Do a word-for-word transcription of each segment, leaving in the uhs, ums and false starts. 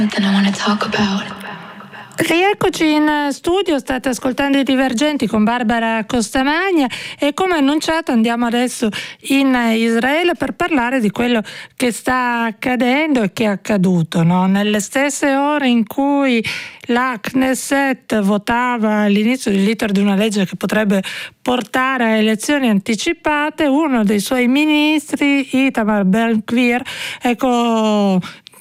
Rieccoci in studio, state ascoltando I Divergenti con Barbara Costamagna e come annunciato andiamo adesso in Israele per parlare di quello che sta accadendo e che è accaduto, no? Nelle stesse ore in cui la Knesset votava all'inizio dell'iter di una legge che potrebbe portare a elezioni anticipate, uno dei suoi ministri, Itamar Ben-Gvir, ecco,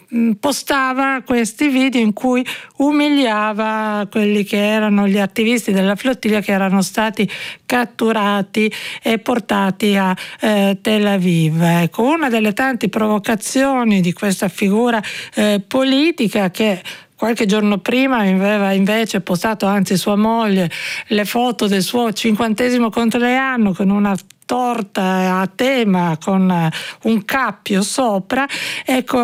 postava questi video in cui umiliava quelli che erano gli attivisti della flottiglia che erano stati catturati e portati a eh, Tel Aviv. Ecco, una delle tante provocazioni di questa figura eh, politica che qualche giorno prima aveva invece postato, anzi sua moglie, le foto del suo cinquantesimo compleanno con una torta a tema con un cappio sopra. Ecco,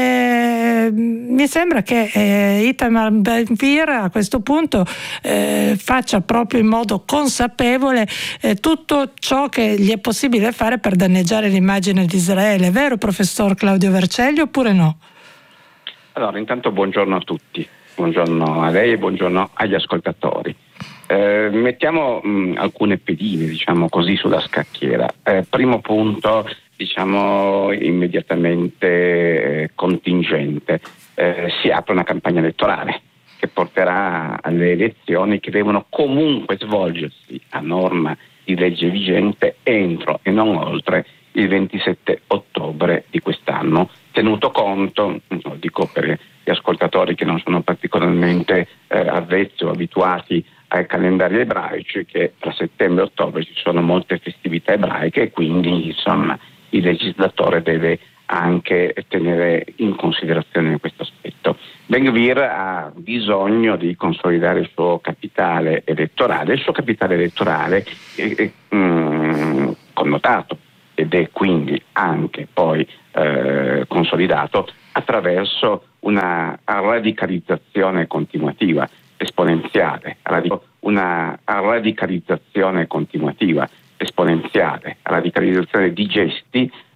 eh, mi sembra che eh, Itamar Ben-Gvir a questo punto eh, faccia proprio in modo consapevole eh, tutto ciò che gli è possibile fare per danneggiare l'immagine di Israele. È vero, professor Claudio Vercelli, oppure no? Allora, intanto buongiorno a tutti, buongiorno a lei e buongiorno agli ascoltatori. Eh, mettiamo mh, alcune pedine, diciamo così, sulla scacchiera. Eh, primo punto, diciamo immediatamente eh, contingente, eh, si apre una campagna elettorale che porterà alle elezioni che devono comunque svolgersi a norma di legge vigente entro e non oltre il ventisette ottobre di quest'anno, tenuto conto, lo dico per gli ascoltatori che non sono particolarmente eh, avvezzi o abituati ai calendari ebraici, che tra settembre e ottobre ci sono molte festività ebraiche e quindi insomma il legislatore deve anche tenere in considerazione questo aspetto. Ben-Gvir ha bisogno di consolidare il suo capitale elettorale, il suo capitale elettorale è, è mm, connotato ed è quindi anche poi eh, consolidato attraverso una radicalizzazione continuativa, esponenziale, una radicalizzazione continuativa, esponenziale, radicalizzazione di gesti